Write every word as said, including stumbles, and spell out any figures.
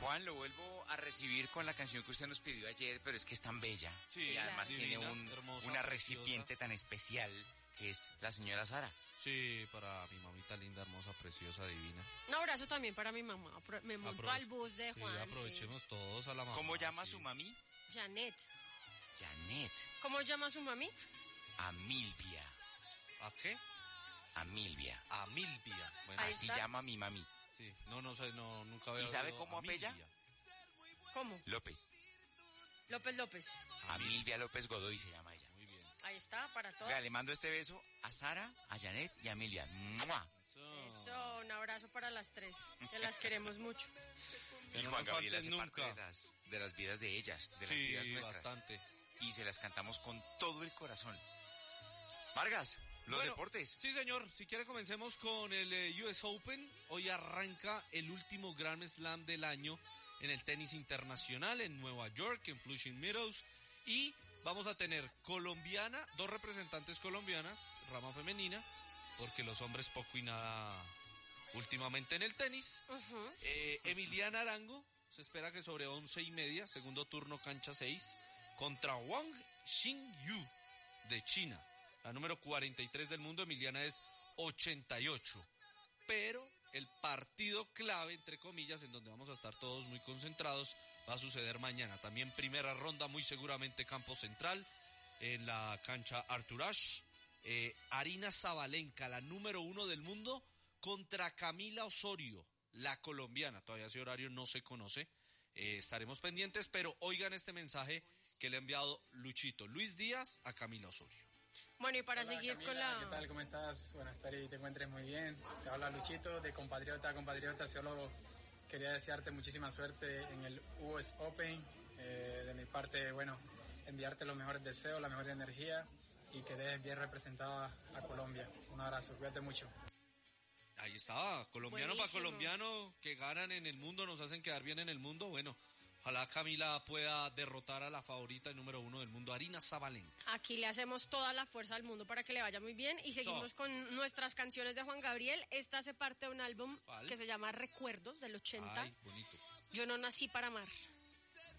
Juan, lo vuelvo a recibir con la canción que usted nos pidió ayer, pero es que es tan bella. Sí, y además divina, tiene un, hermosa, una preciosa. recipiente tan especial que es la señora Sara. Sí, para mi mamita linda, hermosa, preciosa, divina. Un abrazo también para mi mamá. Me montó Aprove- al bus de Juan. Sí, aprovechemos sí. todos a la mamá. ¿Cómo llama sí. su mami? Janet. Janet. ¿Cómo llama su mami? Amilvia. ¿A qué? Amilvia. Amilvia. Bueno, Ahí así está. llama mi mami. sí, no, no sé, no, nunca había ¿Y sabe oído cómo Amilvia. apella? ¿Cómo? López. López López. Amilvia López Godoy se llama ella. Muy bien. Ahí está, para todos. Vea, le mando este beso a Sara, a Janet y a Amelia. ¡Mua! Eso. Eso, un abrazo para las tres, que las queremos mucho. Que Y no Juan nos Gabriel hace falten parte nunca. de las, de las vidas de ellas, de las Sí, vidas nuestras. bastante. Y se las cantamos con todo el corazón. Vargas, los Bueno, deportes. Sí, señor. Si quiere, comencemos con el eh, U S Open. Hoy arranca el último Grand Slam del año en el tenis internacional en Nueva York, en Flushing Meadows. Y vamos a tener colombiana, dos representantes colombianas, rama femenina, porque los hombres poco y nada últimamente en el tenis. Uh-huh. Eh, Emiliana Arango, se espera que sobre once y media, segundo turno, cancha seis, contra Wang Xingyu de China. La número cuarenta y tres del mundo. Emiliana es ochenta y ocho. Pero el partido clave, entre comillas, en donde vamos a estar todos muy concentrados, va a suceder mañana. También primera ronda, muy seguramente campo central, en la cancha Arthur Ashe. Eh, Arina Sabalenka, la número uno del mundo, contra Camila Osorio, la colombiana. Todavía ese horario no se conoce. Eh, estaremos pendientes, pero oigan este mensaje que le ha enviado Luchito Luis Díaz a Camila Osorio. Bueno, y para Hola, seguir Camila, con la... ¿qué tal? ¿Cómo estás? Bueno, espero y te encuentres muy bien. Te habla Luchito de Compatriota a Compatriota. Solo quería desearte muchísima suerte en el U S Open. Eh, de mi parte, bueno, enviarte los mejores deseos, la mejor energía y que dejes bien representada a Colombia. Un abrazo, cuídate mucho. Ahí está, colombiano para Buenísimo. colombiano, que ganan en el mundo, nos hacen quedar bien en el mundo. Bueno, ojalá Camila pueda derrotar a la favorita y número uno del mundo, Arina Sabalenka. Aquí le hacemos toda la fuerza al mundo para que le vaya muy bien y seguimos So. con nuestras canciones de Juan Gabriel. Esta hace parte de un álbum ¿Cuál? que se llama Recuerdos del ochenta. Ay, bonito. Yo no nací para amar.